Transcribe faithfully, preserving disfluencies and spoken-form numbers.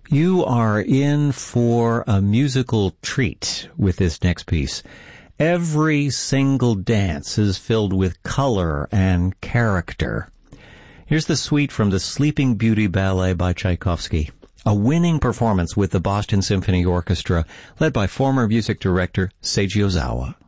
You are in for a musical treat with this next piece. Every single dance is filled with color and character. Here's the suite from the Sleeping Beauty Ballet by Tchaikovsky. A winning performance with the Boston Symphony Orchestra, led by former music director Seiji Ozawa.